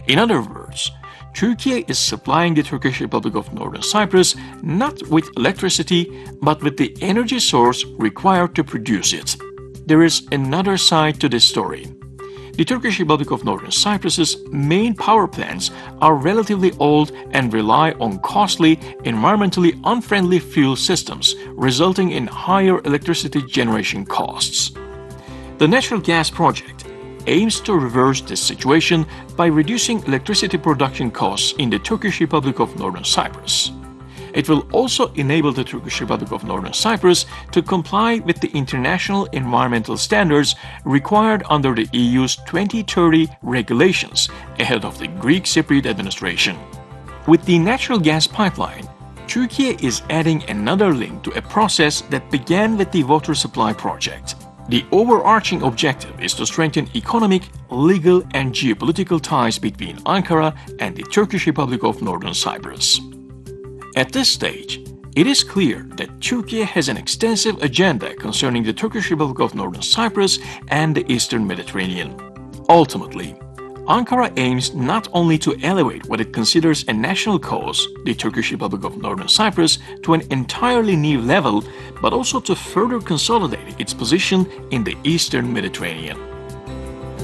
In other words, Turkey is supplying the Turkish Republic of Northern Cyprus not with electricity, but with the energy source required to produce it. There is another side to this story. The Turkish Republic of Northern Cyprus's main power plants are relatively old and rely on costly, environmentally unfriendly fuel systems, resulting in higher electricity generation costs. The natural gas project aims to reverse this situation by reducing electricity production costs in the Turkish Republic of Northern Cyprus. It will also enable the Turkish Republic of Northern Cyprus to comply with the international environmental standards required under the EU's 2030 regulations ahead of the Greek Cypriot administration. With the natural gas pipeline, Turkey is adding another link to a process that began with the water supply project. The overarching objective is to strengthen economic, legal, and geopolitical ties between Ankara and the Turkish Republic of Northern Cyprus. At this stage, it is clear that Turkey has an extensive agenda concerning the Turkish Republic of Northern Cyprus and the Eastern Mediterranean. Ultimately, Ankara aims not only to elevate what it considers a national cause, the Turkish Republic of Northern Cyprus, to an entirely new level, but also to further consolidate its position in the Eastern Mediterranean.